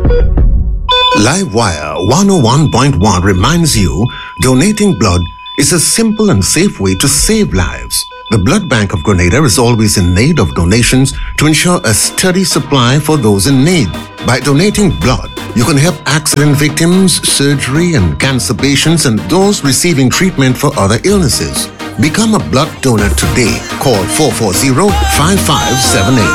Livewire 101.1 reminds you donating blood is a simple and safe way to save lives. The Blood Bank of Grenada is always in need of donations to ensure a steady supply for those in need. By donating blood, you can help accident victims, surgery and cancer patients, and those receiving treatment for other illnesses. Become a blood donor today. Call 440-5578.